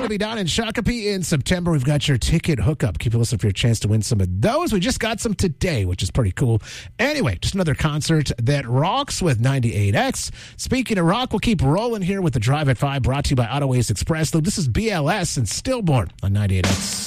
be down in Shakopee in September. We've got your ticket hookup. Keep a listen for your chance to win some of those. We just got some today, which is pretty cool. Anyway, just another concert that rocks with 98X. Speaking of rock, we'll keep rolling here with the Drive at 5, brought to you by Auto Waste Express. This is BLS and Stillborn on 98X.